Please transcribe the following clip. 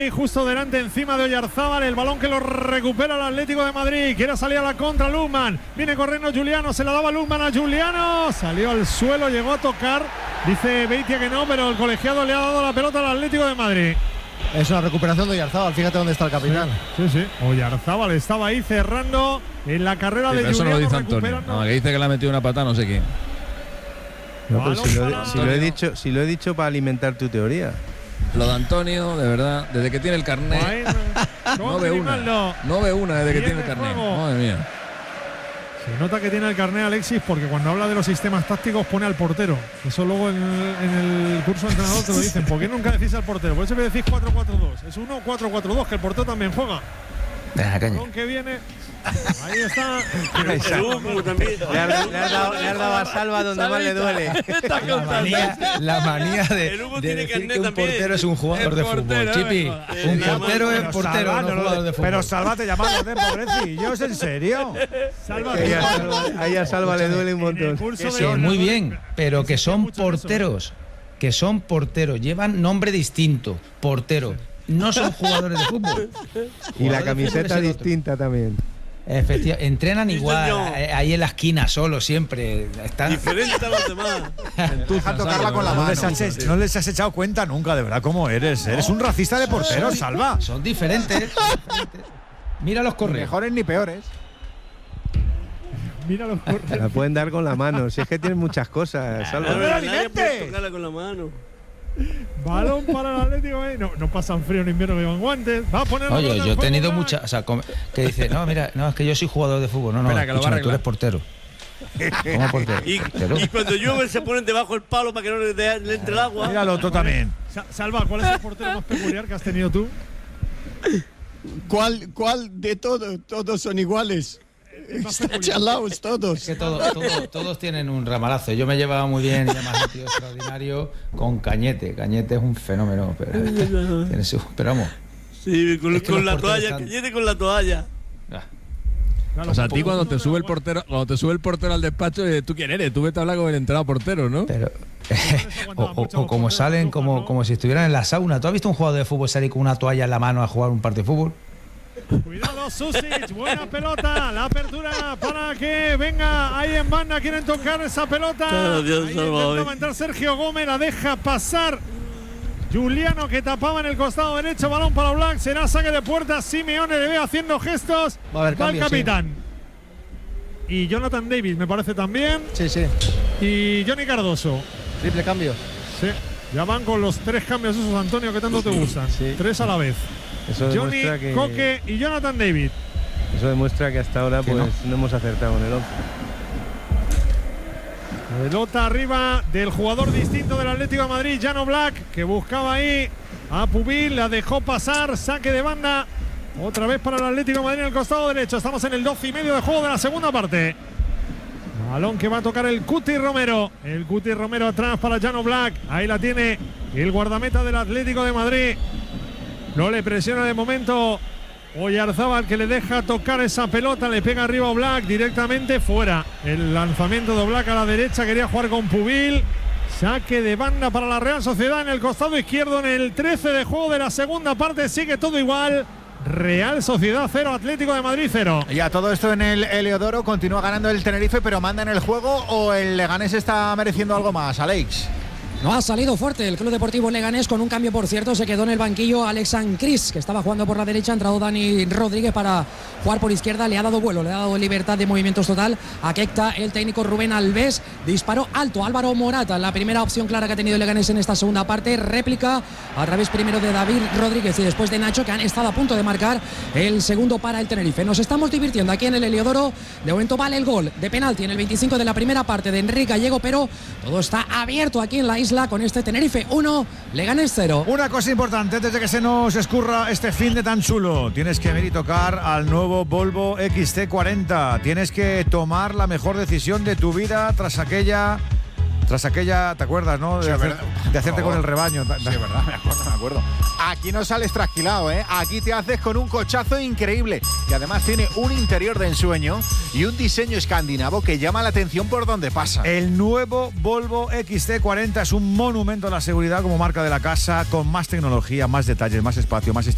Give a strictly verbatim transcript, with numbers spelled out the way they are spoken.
Y justo delante, encima de Oyarzábal, el balón que lo recupera el Atlético de Madrid. Quiere salir a la contra Lukman. Viene corriendo Giuliano, se la daba Lukman a Giuliano. Salió al suelo, llegó a tocar. Dice Beitia que no, pero el colegiado le ha dado la pelota al Atlético de Madrid. Es una recuperación de Oyarzábal, fíjate dónde está el capitán. Sí, sí, sí. Oyarzábal estaba ahí cerrando en la carrera sí, de Giuliano. Eso no lo dice Antonio. No, que dice que le ha metido una patada, no sé quién. No, pero si, lo, si, lo he dicho, si lo he dicho para alimentar tu teoría. Lo de Antonio, de verdad, desde que tiene el carnet, no ve una, no ve una desde que tiene el carnet. Madre mía. Se nota que tiene el carnet Alexis porque cuando habla de los sistemas tácticos pone al portero. Eso luego en el, en el curso de entrenador te lo dicen. ¿Por qué nunca decís al portero? Por eso me decís cuatro cuatro dos. Es uno cuatro cuatro dos, que el portero también juega. Deja caña. Que viene. Ahí está. Le ha, le ha dado, le ha dado a Salva donde más le duele. La manía, la manía de, de decir que un portero es un jugador de fútbol. Chipi, un portero es portero, no jugador de fútbol. Pero Salva te llama de pobrecillos, ¿en serio? Salva, ahí, a Salva, ahí a Salva le duele un montón. Sí, muy bien, pero que son porteros, que son porteros, llevan nombre distinto, portero. No son jugadores de fútbol. Y la camiseta distinta también. Efectivamente, entrenan igual, ahí en la esquina solo, siempre. Están... Diferente a los demás. Deja tocarla con la mano. No les, has, no les has echado cuenta nunca, de verdad, cómo eres. Eres un racista de porteros, Salva. Son diferentes. Son diferentes. Mira los correos. Ni mejores ni peores. Mira los correos. La pueden dar con la mano. Si es que tienen muchas cosas, Salva. No me alimente. Tocarla con la mano. Balón para el Atlético. No, no pasan frío en invierno que llevan guantes. Va a poner. Oye, yo he tenido muchas. O sea, que dice, no, mira, no, es que yo soy jugador de fútbol. No, no, espera, que escúchame, lo tú eres portero. ¿Cómo portero? Y, y cuando llueve se ponen debajo del palo para que no le, de, le entre el agua. Míralo tú también. Salva, ¿cuál es el portero más peculiar que has tenido tú? ¿Cuál, cuál de todos? Todos son iguales. Están chalaos todos. Es que todo, todo, todos tienen un ramalazo. Yo me llevaba muy bien, y además un tío extraordinario con Cañete. Cañete es un fenómeno. Pero, tiene su, pero vamos. Sí, con, es con la toalla. Están... Cañete con la toalla. Ah. Claro, o sea, a ti cuando te sube el portero, cuando te sube el portero al despacho, ¿tú quién eres? Tú vete a hablar con el entrenador portero, ¿no? Pero, o, o, o como salen como, como si estuvieran en la sauna. ¿Tú has visto un jugador de fútbol salir con una toalla en la mano a jugar un partido de fútbol? Cuidado, Susic, buena pelota, la apertura para que venga ahí en banda, quieren tocar esa pelota. Oh, Dios, ahí intenta entrar Sergio Gómez, la deja pasar Giuliano, que tapaba en el costado derecho, balón para Black, será saque de puerta. Simeone le ve haciendo gestos, va a haber va cambio, el capitán. Sí. Y Jonathan Davis me parece también. Sí, sí. Y Johnny Cardoso. Triple cambio. Sí, ya van con los tres cambios esos, Antonio, que tanto te gustan. Sí. Tres a la vez. Eso Johnny, que, Coque y Jonathan David. Eso demuestra que hasta ahora pues no. no hemos acertado en el once. Pelota arriba del jugador distinto del Atlético de Madrid, Jan Oblak, que buscaba ahí a Pubil, la dejó pasar, saque de banda. Otra vez para el Atlético de Madrid en el costado derecho. Estamos en el doce y medio de juego de la segunda parte. Balón que va a tocar el Cuti Romero. El Cuti Romero atrás para Jan Oblak. Ahí la tiene el guardameta del Atlético de Madrid. No le presiona de momento Oyarzábal, que le deja tocar esa pelota, le pega arriba a Oblak, directamente fuera. El lanzamiento de Oblak a la derecha, quería jugar con Pubil. Saque de banda para la Real Sociedad en el costado izquierdo en el trece de juego de la segunda parte. Sigue todo igual. Real Sociedad cero, Atlético de Madrid cero. Ya todo esto en el Heliodoro, continúa ganando el Tenerife, pero manda en el juego, o el Leganés está mereciendo algo más, Alex. No ha salido fuerte el Club Deportivo Leganés, con un cambio, por cierto. Se quedó en el banquillo Alexan Cris, que estaba jugando por la derecha. Ha entrado Dani Rodríguez para jugar por izquierda. Le ha dado vuelo, le ha dado libertad de movimientos total a Keita. El técnico Rubén Alves disparó alto. Álvaro Morata, la primera opción clara que ha tenido el Leganés en esta segunda parte. Réplica a través primero de David Rodríguez y después de Nacho, que han estado a punto de marcar el segundo para el Tenerife. Nos estamos divirtiendo aquí en el Heliodoro. De momento vale el gol de penalti en el veinticinco de la primera parte de Enrique Gallego, pero todo está abierto aquí en la isla con este Tenerife uno, Leganés cero. Una cosa importante antes de que se nos escurra este fin de tan chulo: tienes que venir y tocar al nuevo Volvo X C cuarenta. Tienes que tomar la mejor decisión de tu vida tras aquella tras aquella, ¿te acuerdas, no? De, Sí, hacer, verdad. de hacerte con el rebaño. Sí, verdad, me acuerdo, me acuerdo. Aquí no sales trasquilado, ¿eh? Aquí te haces con un cochazo increíble, que además tiene un interior de ensueño y un diseño escandinavo que llama la atención por donde pasa. El nuevo Volvo X C cuarenta es un monumento a la seguridad como marca de la casa, con más tecnología, más detalles, más espacio, más estilo.